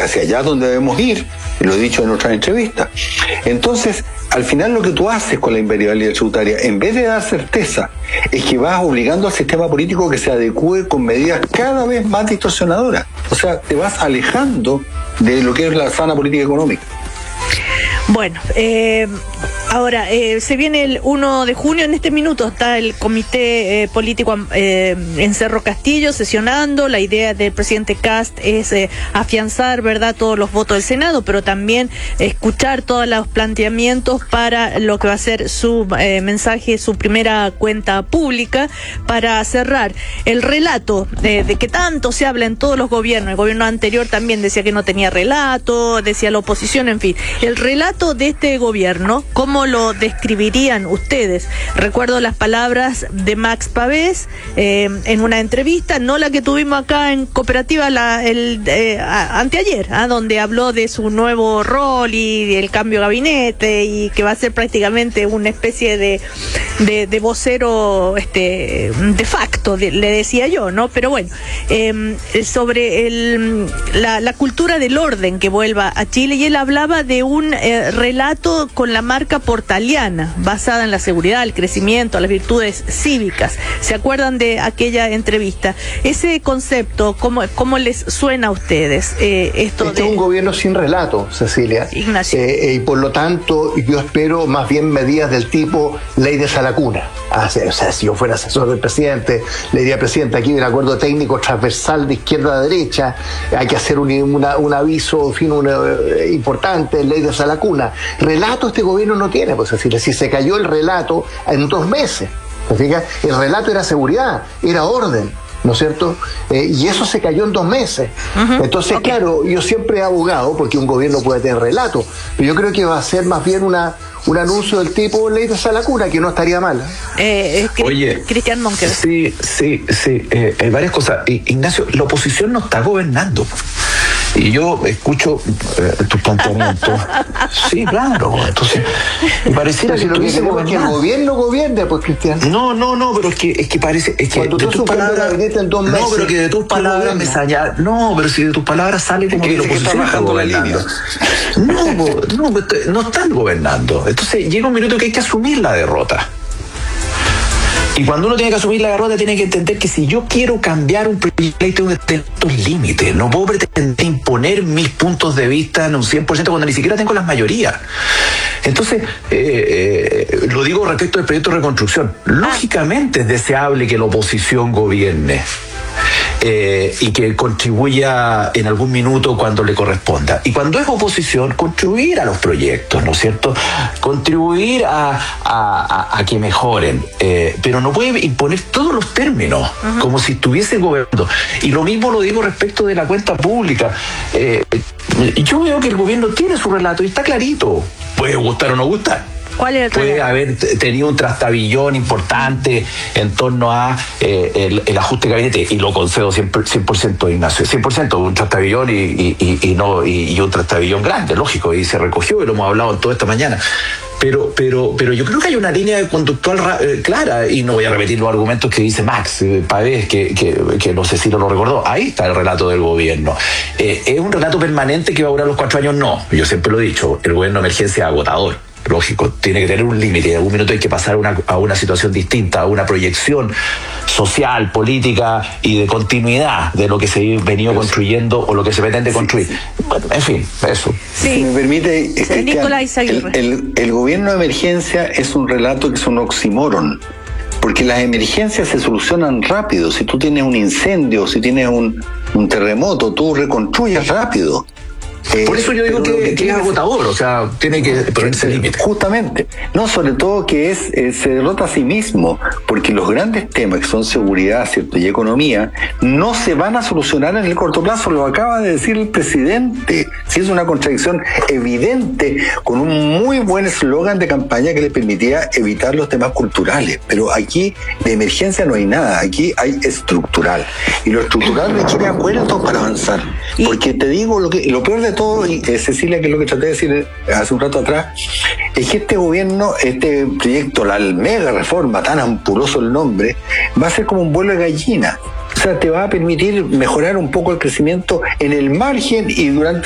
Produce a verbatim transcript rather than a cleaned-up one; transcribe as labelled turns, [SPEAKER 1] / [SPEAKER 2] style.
[SPEAKER 1] hacia allá donde debemos ir, y lo he dicho en otras entrevistas. Entonces, al final lo que tú haces con la invariabilidad tributaria, en vez de dar certeza, es que vas obligando al sistema político que se adecúe con medidas cada vez más distorsionadoras. O sea, te vas alejando de lo que es la sana política económica.
[SPEAKER 2] Bueno, eh, ahora, eh, se viene el uno de junio, en este minuto está el comité eh, político eh, en Cerro Castillo sesionando. La idea del presidente Kast es eh, afianzar, ¿verdad?, todos los votos del Senado, pero también escuchar todos los planteamientos para lo que va a ser su eh, mensaje, su primera cuenta pública, para cerrar el relato eh, de que tanto se habla en todos los gobiernos. El gobierno anterior también decía que no tenía relato, decía la oposición, en fin. El relato de este gobierno, ¿cómo lo describirían ustedes? Recuerdo las palabras de Max Pavés eh, en una entrevista, no la que tuvimos acá en Cooperativa la, el eh, a, anteayer, ¿ah? donde habló de su nuevo rol y el cambio de gabinete, y que va a ser prácticamente una especie de, de, de vocero este, de facto, de, le decía yo, ¿no? Pero bueno, eh, sobre el, la, la cultura del orden que vuelva a Chile, y él hablaba de un eh, relato con la marca portaliana, basada en la seguridad, el crecimiento, las virtudes cívicas. ¿Se acuerdan de aquella entrevista? Ese concepto, ¿cómo, cómo les suena a ustedes? Eh, esto
[SPEAKER 3] este
[SPEAKER 2] de...
[SPEAKER 3] es un gobierno sin relato, Cecilia.
[SPEAKER 2] Ignacio.
[SPEAKER 3] Eh, eh, y por lo tanto, yo espero más bien medidas del tipo ley de Salacuna. Ah, o sea, si yo fuera asesor del presidente, le diría al presidente, aquí hay un acuerdo técnico transversal de izquierda a derecha, hay que hacer un, una, un aviso, en fin, un, eh, importante, ley de Salacuna. Relato este gobierno no tiene, pues decir, si se cayó el relato en dos meses, ¿te fijas? El relato era seguridad, era orden, ¿no es cierto? Eh, y eso se cayó en dos meses. Uh-huh. Entonces, okay. Claro, yo siempre he abogado porque un gobierno puede tener relato, pero yo creo que va a ser más bien una un anuncio del tipo ley de Salacuna, que no estaría mal.
[SPEAKER 2] Eh, eh, Oye, Cristian Monker.
[SPEAKER 4] Sí, sí, sí, eh, eh, varias cosas. Ignacio, la oposición no está gobernando. Y yo escucho eh, tus planteamientos. Sí, claro. Entonces, me pareciera que,
[SPEAKER 3] si lo que, que el gobierno gobierne, pues, Cristian.
[SPEAKER 4] No, no, no, pero es que, es que parece. Es que
[SPEAKER 3] Cuando
[SPEAKER 4] de tus palabras.
[SPEAKER 3] En dos meses,
[SPEAKER 4] no, pero que de tus palabras me sale. No, pero si de tus palabras sale como que, que la oposición está gobernando. No, no, no, no están gobernando. Entonces llega un minuto que hay que asumir la derrota. Y cuando uno tiene que asumir la derrota, tiene que entender que si yo quiero cambiar un proyecto, tengo que tener estos límites. No puedo pretender imponer mis puntos de vista en un cien por ciento cuando ni siquiera tengo las mayorías. Entonces, eh, eh, lo digo respecto del proyecto de reconstrucción. Lógicamente es deseable que la oposición gobierne. Eh, y que contribuya en algún minuto cuando le corresponda. Y cuando es oposición, contribuir a los proyectos, ¿no es cierto? Contribuir a, a, a, a que mejoren. Eh, pero no puede imponer todos los términos, uh-huh. como si estuviese gobernando. Y lo mismo lo digo respecto de la cuenta pública. Eh, yo veo que el gobierno tiene su relato y está clarito. Puede gustar o no gustar.
[SPEAKER 2] ¿Cuál es el
[SPEAKER 4] Puede haber tenido un trastabillón importante en torno a eh, el, el ajuste de gabinete, y lo concedo cien por ciento, Ignacio, cien por ciento, un trastabillón y, y, y, no, y, y un trastabillón grande, lógico, y se recogió, y lo hemos hablado toda esta mañana. Pero, pero, pero yo creo que hay una línea conductual eh, clara, y no voy a repetir los argumentos que dice Max eh, Pavés, que, que, que no sé si lo recordó. Ahí está el relato del gobierno. Eh, ¿Es un relato permanente que va a durar los cuatro años? No, yo siempre lo he dicho, el gobierno de emergencia es agotador. Lógico, tiene que tener un límite, en algún minuto hay que pasar a una, a una situación distinta, a una proyección social, política y de continuidad de lo que se ha venido eso. construyendo o lo que se pretende sí, construir. Sí. Bueno, en fin, eso.
[SPEAKER 1] Sí. Si me permite, sí, el, el, el gobierno de emergencia es un relato que es un oxímoron, porque las emergencias se solucionan rápido. Si tú tienes un incendio, si tienes un, un terremoto, tú reconstruyes rápido.
[SPEAKER 4] Eh, Por eso yo digo que, que, que es agotador, o sea, tiene que ponerse límite.
[SPEAKER 1] Justamente, no, sobre todo que es eh, se derrota a sí mismo, porque los grandes temas que son seguridad, cierto, y economía, no se van a solucionar en el corto plazo, lo acaba de decir el presidente. Sí, es una contradicción evidente, con un muy buen eslogan de campaña que le permitía evitar los temas culturales, pero aquí de emergencia no hay nada, aquí hay estructural, y lo estructural requiere acuerdos para avanzar, porque te digo, lo que lo peor de todo, y eh, Cecilia, que es lo que traté de decir hace un rato atrás, es que este gobierno, este proyecto, la mega reforma, tan ampuloso el nombre, va a ser como un vuelo de gallina. O sea, te va a permitir mejorar un poco el crecimiento en el margen y durante